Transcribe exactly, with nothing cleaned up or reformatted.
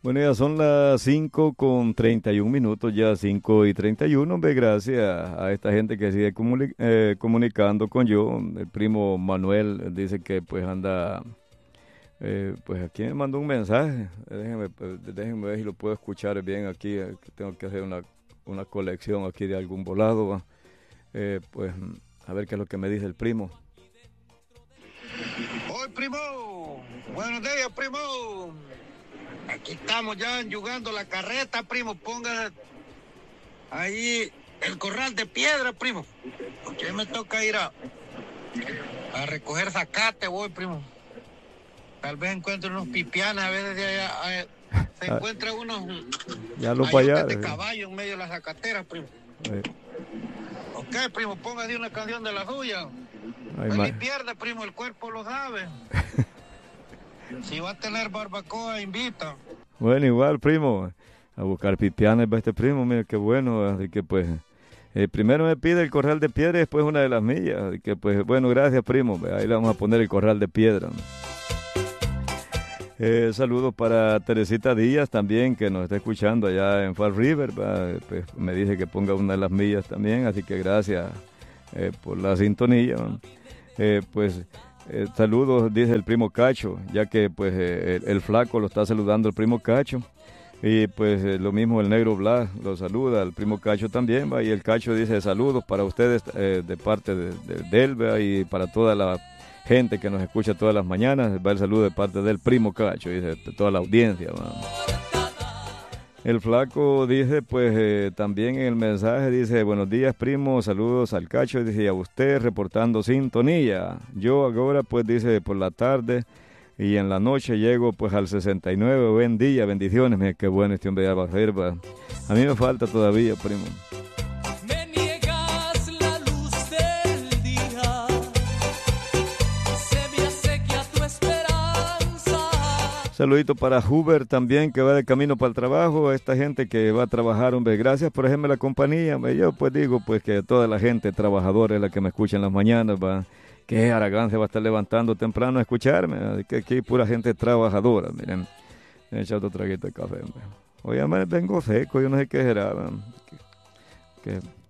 Bueno, ya son las cinco con treinta y un minutos, ya cinco y treinta y uno, hombre, gracias a esta gente que sigue comuni- eh, comunicando con yo. El primo Manuel dice que pues anda, eh, pues aquí me mandó un mensaje. Eh, Déjenme, pues, déjenme ver si lo puedo escuchar bien aquí, eh, que tengo que hacer una, una colección aquí de algún volado, va. Eh, pues a ver qué es lo que me dice el primo. Hoy, primo. Buenos días, primo. Aquí estamos ya enyugando la carreta, primo. Ponga ahí el corral de piedra, primo. Porque hoy me toca ir a, a recoger zacate, voy, primo. Tal vez encuentre unos pipianes, a veces de allá, a- se Ah, encuentra unos ya los ayotes de payares. caballo en medio de las zacateras, primo. Eh, Ok, primo, ponga de una canción de la suya. ay, Ahí ma- ni pierde, primo, el cuerpo lo sabe. Si va a tener barbacoa, invita. Bueno, igual, primo, a buscar pipianes para este primo, mira qué bueno, así que pues, eh, primero me pide el corral de piedra y después una de las millas, así que pues, bueno, gracias, primo, ahí le vamos a poner el corral de piedra. Eh, saludos para Teresita Díaz también, que nos está escuchando allá en Fall River, va, pues, me dice que ponga una de las millas también, así que gracias eh, por la sintonía. Eh, pues eh, saludos, dice el primo Cacho, ya que pues eh, el, el flaco lo está saludando el primo Cacho. Y pues eh, lo mismo el negro Blas lo saluda, el primo Cacho también, va, y el Cacho dice saludos para ustedes eh, de parte de, de, de él, va, y para toda la gente que nos escucha todas las mañanas, va el saludo de parte del primo Cacho, dice, de toda la audiencia. Va. El flaco dice, pues eh, también en el mensaje, dice, buenos días primo, saludos al Cacho, dice, y a usted reportando sintonía. Yo ahora, pues dice, por la tarde y en la noche llego pues al sesenta y nueve, buen día, bendiciones, mira qué bueno este hombre ya va a ser, va. A mí me falta todavía, primo. Me niegas la luz del día, se me acequia tu esperanza. Saludito para Huber también, que va de camino para el trabajo, a esta gente que va a trabajar, hombre, gracias por ejemplo la compañía, hombre. Yo pues digo pues que toda la gente trabajadora es la que me escucha en las mañanas, va, que Aragán se va a estar levantando temprano a escucharme, así que aquí hay pura gente trabajadora, miren, he echado otro traguito de café, hombre. Oye, me vengo seco, yo no sé qué será, va, que, que